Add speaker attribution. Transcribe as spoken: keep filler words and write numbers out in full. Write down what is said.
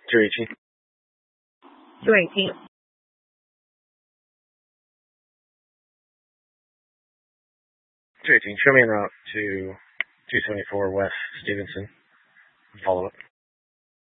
Speaker 1: two eighteen.
Speaker 2: two eighteen.
Speaker 1: two eighteen, show me en route to two seventy-four West Stevenson. Follow up.